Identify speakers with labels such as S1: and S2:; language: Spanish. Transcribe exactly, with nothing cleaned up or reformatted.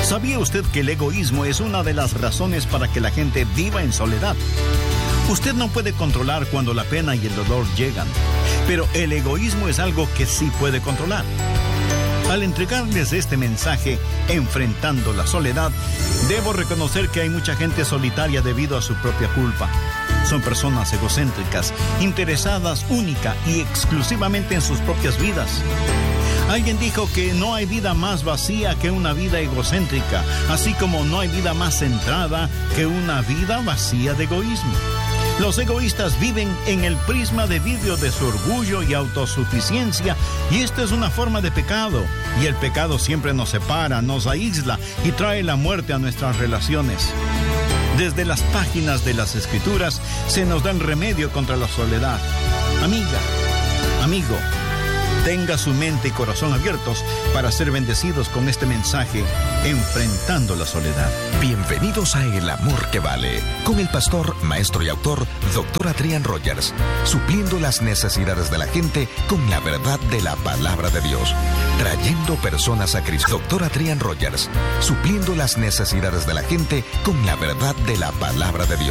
S1: ¿Sabía usted que el egoísmo es una de las razones para que la gente viva en soledad? Usted no puede controlar cuando la pena y el dolor llegan, pero el egoísmo es algo que sí puede controlar. Al entregarles este mensaje, enfrentando la soledad, debo reconocer que hay mucha gente solitaria debido a su propia culpa. Son personas egocéntricas, interesadas única y exclusivamente en sus propias vidas. Alguien dijo que no hay vida más vacía que una vida egocéntrica, así como no hay vida más centrada que una vida vacía de egoísmo. Los egoístas viven en el prisma de vidrio de su orgullo y autosuficiencia, y esto es una forma de pecado. Y el pecado siempre nos separa, nos aísla y trae la muerte a nuestras relaciones. Desde las páginas de las Escrituras se nos da el remedio contra la soledad. Amiga, amigo, tenga su mente y corazón abiertos para ser bendecidos con este mensaje, Enfrentando la Soledad.
S2: Bienvenidos a El Amor que Vale, con el pastor, maestro y autor, doctor Adrián Rogers, supliendo las necesidades de la gente con la verdad de la palabra de Dios, trayendo personas a Cristo. Doctor Adrián Rogers, supliendo las necesidades de la gente con la verdad de la palabra de Dios.